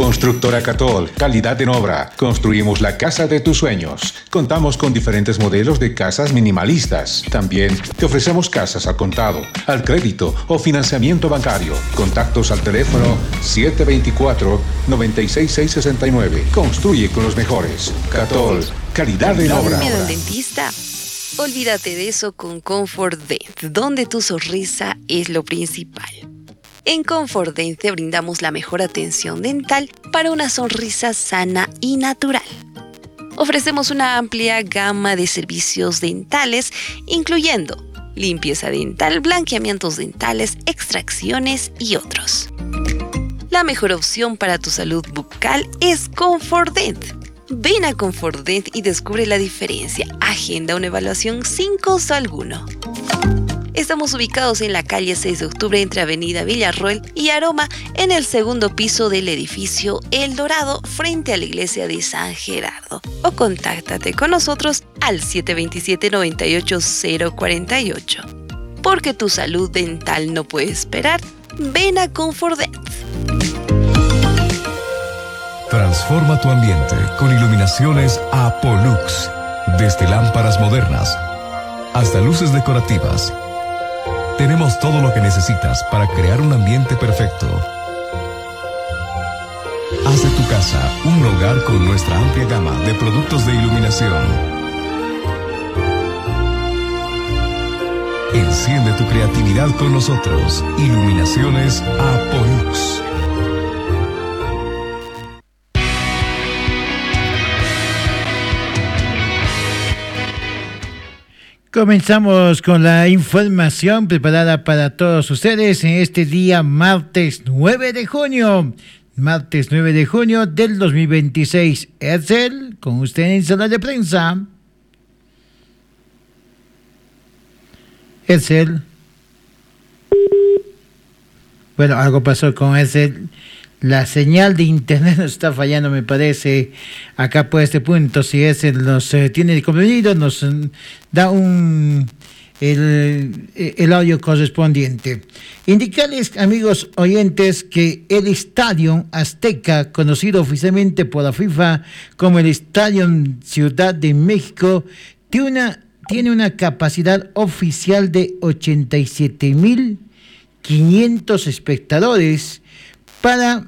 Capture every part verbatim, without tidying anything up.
Constructora Catol, calidad en obra. Construimos la casa de tus sueños. Contamos con diferentes modelos de casas minimalistas. También te ofrecemos casas al contado, al crédito o financiamiento bancario. Contactos al teléfono siete dos cuatro, nueve seis seis seis nueve. Construye con los mejores. Catol, calidad en obra. ¿Miedo al dentista? Olvídate de eso con Comfort Dent, donde tu sonrisa es lo principal. En Comfort Dent te brindamos la mejor atención dental para una sonrisa sana y natural. Ofrecemos una amplia gama de servicios dentales, incluyendo limpieza dental, blanqueamientos dentales, extracciones y otros. La mejor opción para tu salud bucal es Comfort Dent. Ven a Comfort Dent y descubre la diferencia. Agenda una evaluación sin costo alguno. Estamos ubicados en la calle seis de octubre entre Avenida Villarroel y Aroma, en el segundo piso del edificio El Dorado, frente a la iglesia de San Gerardo. O contáctate con nosotros al siete dos siete, nueve ocho cero cuatro ocho. Porque tu salud dental no puede esperar, ven a Comfort Dent. Transforma tu ambiente con iluminaciones Apolux. Desde lámparas modernas hasta luces decorativas, tenemos todo lo que necesitas para crear un ambiente perfecto. Haz de tu casa un hogar con nuestra amplia gama de productos de iluminación. Enciende tu creatividad con nosotros. Iluminaciones Apolux. Comenzamos con la información preparada para todos ustedes en este día martes nueve de junio. Martes nueve de junio del dos mil veintiséis. Edsel, con usted en sala de prensa. Edsel. Bueno, algo pasó con Edsel. La señal de internet nos está fallando, me parece, acá por este punto. Si ese nos eh, tiene convenido, nos eh, da un el, el audio correspondiente. Indicarles, amigos oyentes, que el Estadio Azteca, conocido oficialmente por la FIFA como el Estadio Ciudad de México, tiene una, tiene una capacidad oficial de ochenta y siete mil quinientos espectadores para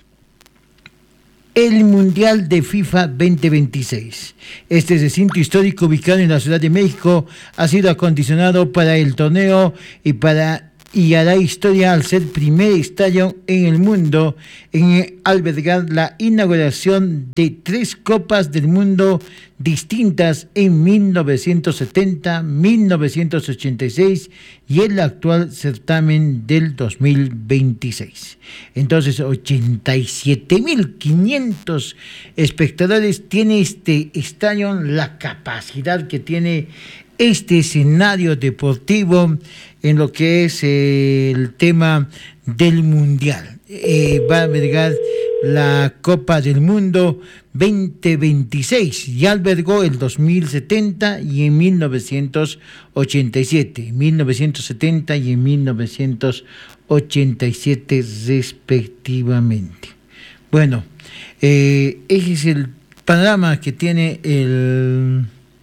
el Mundial de FIFA veinte veintiséis. Este recinto histórico ubicado en la Ciudad de México ha sido acondicionado para el torneo y para y hará historia al ser primer estadio en el mundo en albergar la inauguración de tres Copas del Mundo distintas en mil novecientos setenta, mil novecientos ochenta y seis y el actual certamen del dos mil veintiséis. Entonces, ochenta y siete mil quinientos espectadores tiene este estadio, la capacidad que tiene este escenario deportivo en lo que es eh, el tema del Mundial. Eh, va a albergar la Copa del Mundo veinte veintiséis. Ya albergó el dos mil setenta y en mil novecientos ochenta y siete. mil novecientos setenta y en mil novecientos ochenta y siete respectivamente. Bueno, eh, ese es el panorama que tiene el...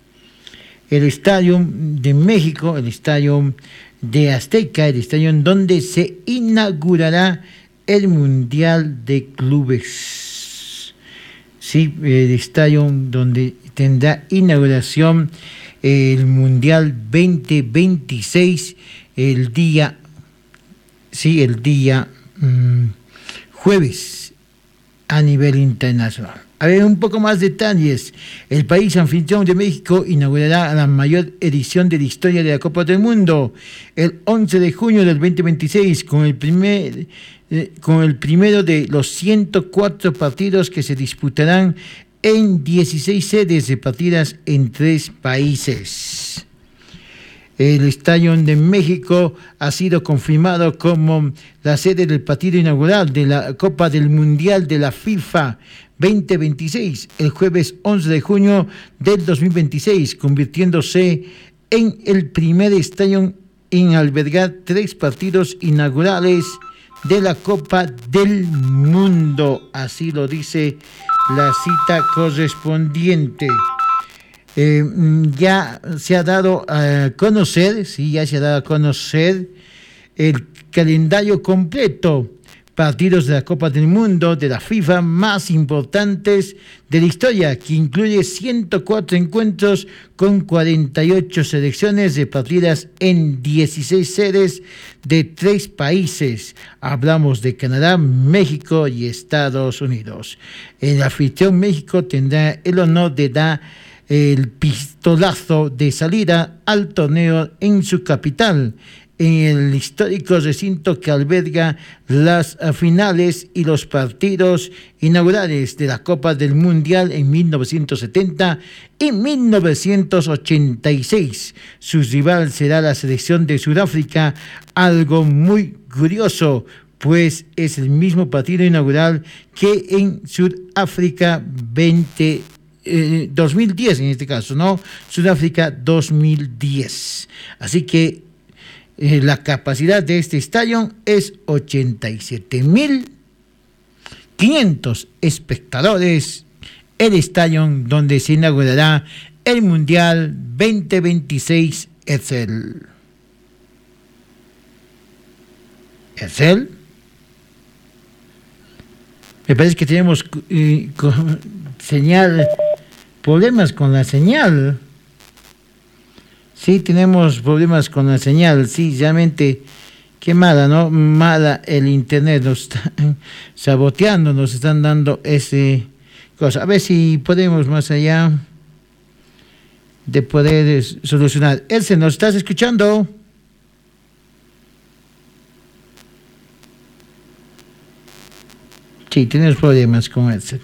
el Estadio de México, el Estadio de Azteca, el estadio en donde se inaugurará el Mundial de Clubes. Sí, el estadio donde tendrá inauguración el Mundial veinte veintiséis el día, sí, el día mmm, jueves a nivel internacional. A ver, un poco más detalles. El país anfitrión de México inaugurará la mayor edición de la historia de la Copa del Mundo el once de junio del veinte veintiséis con el primer eh, con el primero de los ciento cuatro partidos que se disputarán en dieciséis sedes repartidas en tres países. El Estadio de México ha sido confirmado como la sede del partido inaugural de la Copa del Mundial de la FIFA veinte veintiséis, el jueves once de junio del dos mil veintiséis, convirtiéndose en el primer estadio en albergar tres partidos inaugurales de la Copa del Mundo. Así lo dice la cita correspondiente. Eh, ya se ha dado a conocer, sí, ya se ha dado a conocer el calendario completo, partidos de la Copa del Mundo de la FIFA más importantes de la historia, que incluye ciento cuatro encuentros con cuarenta y ocho selecciones repartidas en dieciséis sedes de tres países. Hablamos de Canadá, México y Estados Unidos. El anfitrión México tendrá el honor de dar el pistolazo de salida al torneo en su capital, en el histórico recinto que alberga las finales y los partidos inaugurales de la Copa del Mundial en mil novecientos setenta y mil novecientos ochenta y seis. Su rival será la selección de Sudáfrica, algo muy curioso, pues es el mismo partido inaugural que en Sudáfrica veinte Eh, dos mil diez en este caso, ¿no? Sudáfrica dos mil diez. Así que eh, la capacidad de este estadio es ochenta y siete mil quinientos espectadores. El estadio donde se inaugurará el Mundial veinte veintiséis Edsel. ¿Edsel? Me parece que tenemos eh, con, señal... problemas con la señal. Sí, tenemos problemas con la señal. Sí, realmente, qué mala, ¿no? Mala el internet. Nos están saboteando, nos están dando ese cosa. A ver si podemos más allá de poder solucionar. Elce, ¿nos estás escuchando? Sí, tenemos problemas con Elce.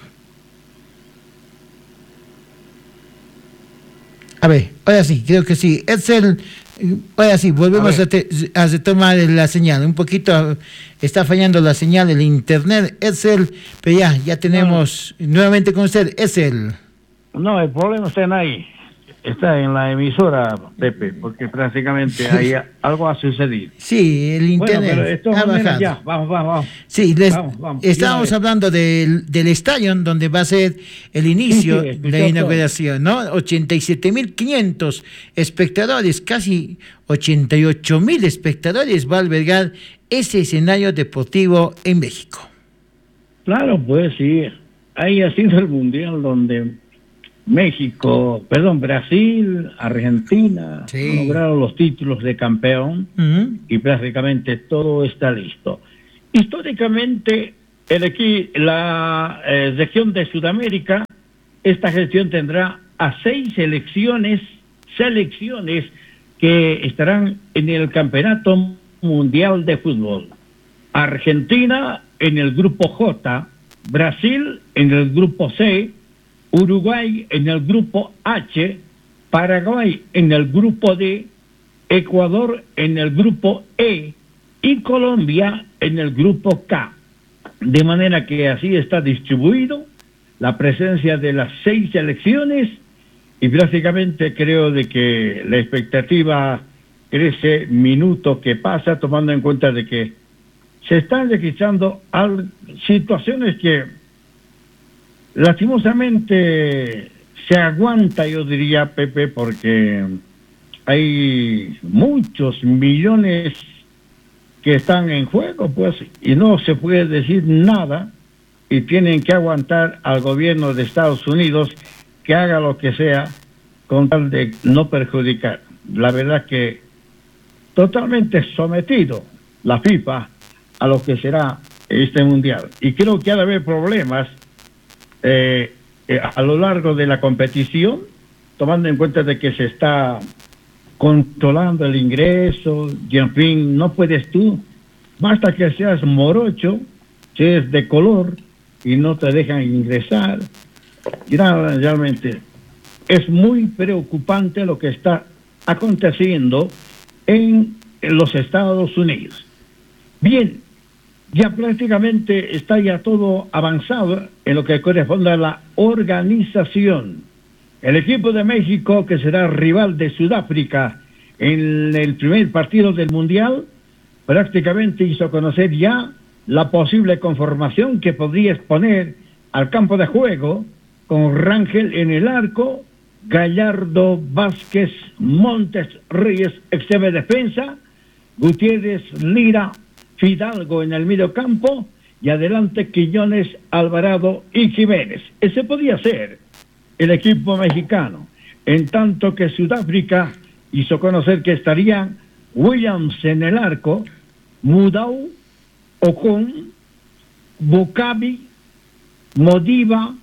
A ver, ahora sí, creo que sí. Edsel, ahora sí, volvemos a, a, te, a retomar la señal. Un poquito está fallando la señal, el internet, Edsel, pero ya, ya tenemos no. nuevamente con usted, Edsel. No, el problema está en ahí. Está en la emisora, Pepe, porque prácticamente ahí algo ha sucedido. Sí, el internet bueno, pero esto ha bajado. Ya, vamos, vamos, vamos. Sí, les, vamos, vamos. estábamos ya hablando del, del estadio donde va a ser el inicio sí, sí, de la inauguración, ¿no? ochenta y siete mil quinientos espectadores, casi ochenta y ocho mil espectadores va a albergar ese escenario deportivo en México. Claro, pues sí. Ahí ha sido el mundial donde México, perdón, Brasil, Argentina, sí, han logrado los títulos de campeón uh-huh. y prácticamente todo está listo. Históricamente, el equi- la eh, región de Sudamérica, esta gestión tendrá a seis selecciones, selecciones que estarán en el Campeonato Mundial de Fútbol. Argentina en el grupo J, Brasil en el grupo C, Uruguay en el grupo H, Paraguay en el grupo D, Ecuador en el grupo E y Colombia en el grupo K. De manera que así está distribuido la presencia de las seis selecciones y prácticamente creo de que la expectativa crece minuto que pasa, tomando en cuenta de que se están registrando al, situaciones que lastimosamente se aguanta, yo diría, Pepe, porque hay muchos millones que están en juego, pues, y no se puede decir nada, y tienen que aguantar al gobierno de Estados Unidos que haga lo que sea con tal de no perjudicar. La verdad que totalmente sometido la FIFA a lo que será este mundial. Y creo que ha de haber problemas Eh, eh, a lo largo de la competición, tomando en cuenta de que se está controlando el ingreso y en fin, no puedes tú, basta que seas morocho, seas de color y no te dejan ingresar. Y nada, realmente es muy preocupante lo que está aconteciendo en, en los Estados Unidos. Bien, ya prácticamente está ya todo avanzado en lo que corresponde a la organización. El equipo de México, que será rival de Sudáfrica en el primer partido del Mundial, prácticamente hizo conocer ya la posible conformación que podría exponer al campo de juego con Rangel en el arco, Gallardo, Vázquez, Montes, Reyes, extrema defensa, Gutiérrez, Lira, Fidalgo en el medio campo y adelante Quiñones, Alvarado y Jiménez. Ese podía ser el equipo mexicano, en tanto que Sudáfrica hizo conocer que estarían Williams en el arco, Mudau, Ocon, Bukabi, Modiba,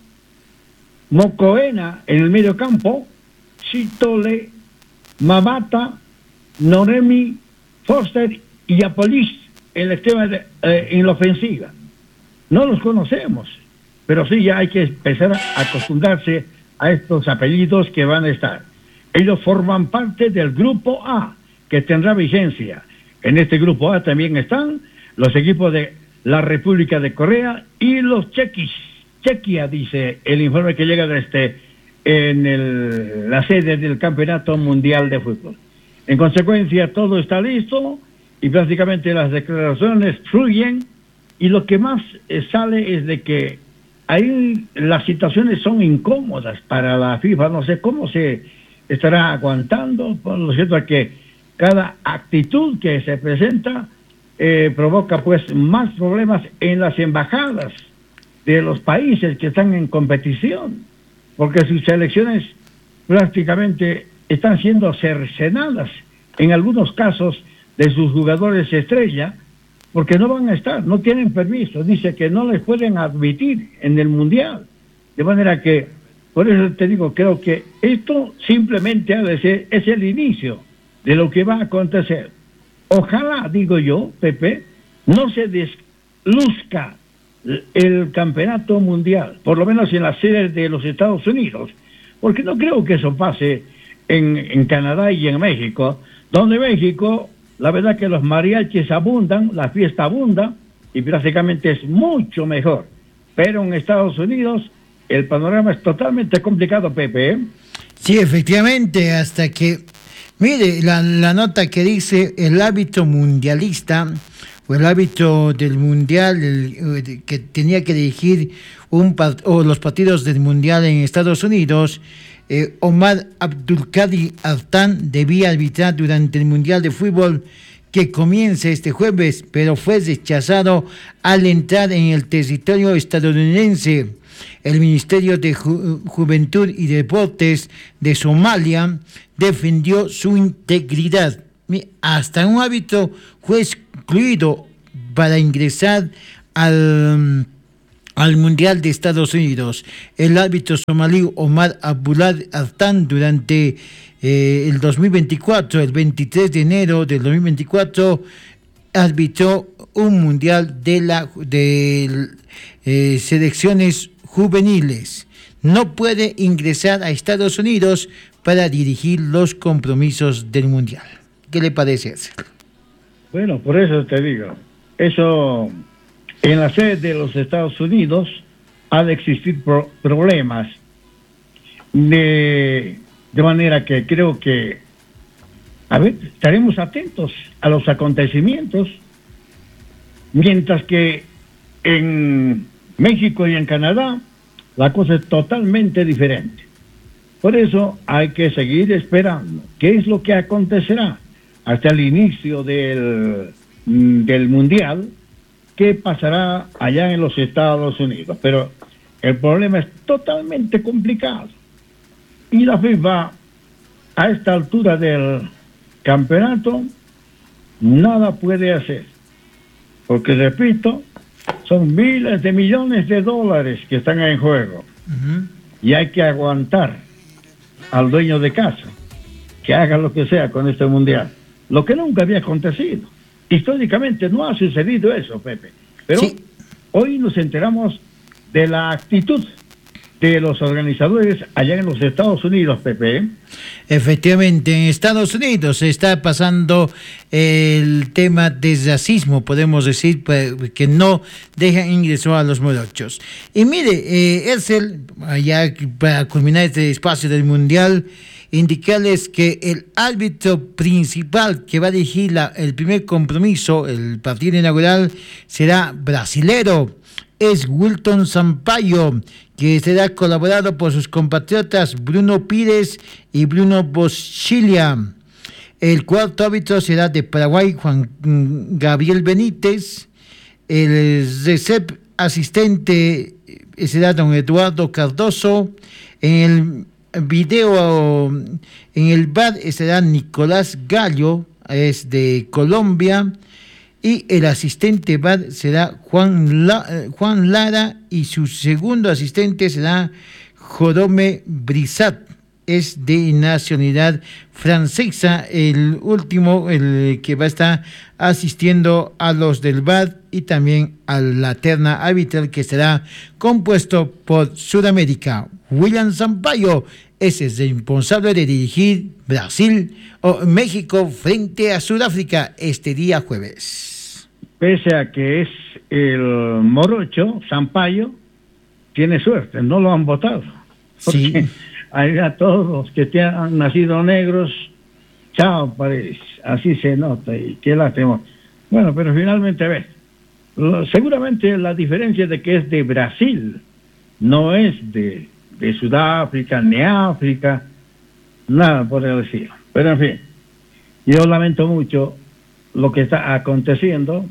Mokoena en el medio campo, Chitole, Mabata, Noremi, Foster y Apolis en la, extrema de, eh, en la ofensiva. No los conocemos, pero sí ya hay que empezar a acostumbrarse a estos apellidos que van a estar. Ellos forman parte del grupo A, que tendrá vigencia. En este grupo A también están los equipos de la República de Corea y los chequis. Chequia, dice el informe que llega desde en el, la sede del Campeonato Mundial de Fútbol. En consecuencia, todo está listo y prácticamente las declaraciones fluyen, y lo que más eh, sale es de que ahí las situaciones son incómodas para la FIFA. No sé cómo se estará aguantando, por lo cierto es que cada actitud que se presenta eh, provoca pues más problemas en las embajadas de los países que están en competición, porque sus selecciones prácticamente están siendo cercenadas en algunos casos de sus jugadores estrella, porque no van a estar, no tienen permiso, dice que no les pueden admitir en el Mundial, de manera que, por eso te digo, creo que esto simplemente ha de ser, es el inicio de lo que va a acontecer. Ojalá, digo yo, Pepe, no se desluzca el campeonato mundial, por lo menos en las sedes de los Estados Unidos, porque no creo que eso pase en, en Canadá y en México, donde México, la verdad que los mariachis abundan, la fiesta abunda, y prácticamente es mucho mejor, pero en Estados Unidos el panorama es totalmente complicado, Pepe, ¿eh? Sí, efectivamente, hasta que, mire, la, la nota que dice el hábito mundialista, o el hábito del mundial, el, que tenía que dirigir un part, o los partidos del mundial en Estados Unidos, eh, Omar Abdulkadir Artan debía arbitrar durante el mundial de fútbol que comienza este jueves, pero fue rechazado al entrar en el territorio estadounidense. El Ministerio de Ju- Juventud y Deportes de Somalia defendió su integridad. Hasta un árbitro fue excluido para ingresar al, al Mundial de Estados Unidos. El árbitro somalí Omar Abdulkadir Artan durante eh, el dos mil veinticuatro, el veintitrés de enero del dos mil veinticuatro, arbitró un Mundial de la de eh, selecciones juveniles. No puede ingresar a Estados Unidos para dirigir los compromisos del Mundial. ¿Qué le parece eso? Bueno, por eso te digo, eso en la sede de los Estados Unidos ha de existir pro- problemas de, de manera que creo que, a ver, estaremos atentos a los acontecimientos, mientras que en México y en Canadá la cosa es totalmente diferente. Por eso hay que seguir esperando qué es lo que acontecerá hasta el inicio del, del Mundial, qué pasará allá en los Estados Unidos. Pero el problema es totalmente complicado. Y la FIFA, a esta altura del campeonato, nada puede hacer. Porque, repito, son miles de millones de dólares que están en juego. Uh-huh. Y hay que aguantar al dueño de casa que haga lo que sea con este Mundial. Lo que nunca había acontecido. Históricamente no ha sucedido eso, Pepe. Pero sí, hoy nos enteramos de la actitud de los organizadores allá en los Estados Unidos, Pepe. Efectivamente, en Estados Unidos se está pasando el tema de racismo, podemos decir, que no dejan ingresar a los morochos. Y mire, eh, Ersel, allá para culminar este espacio del Mundial, indicarles que el árbitro principal que va a dirigir la, el primer compromiso, el partido inaugural, será brasilero. Es Wilton Sampaio, que será colaborado por sus compatriotas Bruno Pires y Bruno Boschilia. El cuarto árbitro será de Paraguay, Juan Gabriel Benítez. El recep asistente será don Eduardo Cardoso. En el video, en el V A R será Nicolás Gallo, es de Colombia. Y el asistente V A R será Juan, La, Juan Lara, y su segundo asistente será Jérôme Brisat, es de nacionalidad francesa, el último, el que va a estar asistiendo a los del V A R y también a la terna arbitral, que será compuesto por Sudamérica. William Sampaio es el responsable de dirigir Brasil o México frente a Sudáfrica este día jueves. Pese a que es el morocho, Sampaio, tiene suerte, no lo han votado. Porque sí. A todos los que te han nacido negros, chao, parece, así se nota, y qué lástima. Bueno, pero finalmente, a ver, lo, seguramente la diferencia de que es de Brasil, no es de, de Sudáfrica, ni África, nada por decir. Pero en fin, yo lamento mucho lo que está aconteciendo,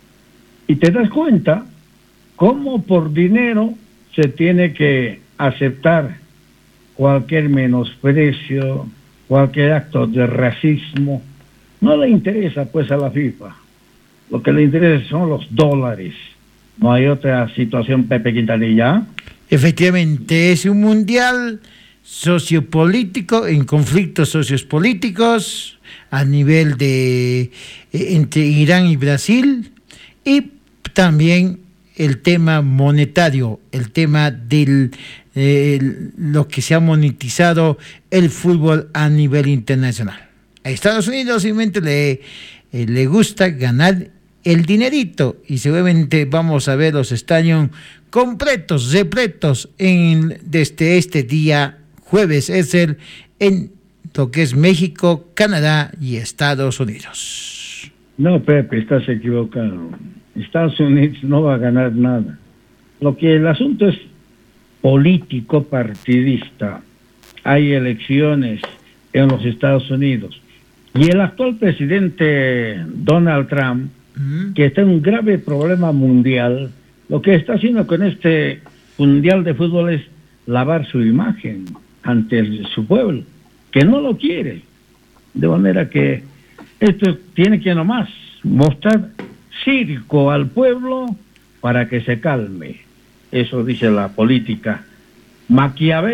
y te das cuenta cómo por dinero se tiene que aceptar cualquier menosprecio, cualquier acto de racismo. No le interesa pues a la FIFA, lo que le interesa son los dólares. No hay otra situación, Pepe Quintanilla. Efectivamente, es un mundial sociopolítico, en conflictos sociopolíticos a nivel de entre Irán y Brasil, y también el tema monetario, el tema del eh, lo que se ha monetizado el fútbol a nivel internacional. A Estados Unidos simplemente le, eh, le gusta ganar el dinerito, y seguramente vamos a ver los estadios completos, repletos en, desde este día jueves, es el en lo que es México, Canadá y Estados Unidos. No, Pepe, estás equivocado. Estados Unidos no va a ganar nada. Lo que el asunto es político partidista. Hay elecciones en los Estados Unidos. Y el actual presidente Donald Trump, mm. que está en un grave problema mundial, lo que está haciendo con este mundial de fútbol es lavar su imagen ante el, su pueblo, que no lo quiere. De manera que esto tiene que nomás mostrar circo al pueblo para que se calme. Eso dice la política maquiavélica.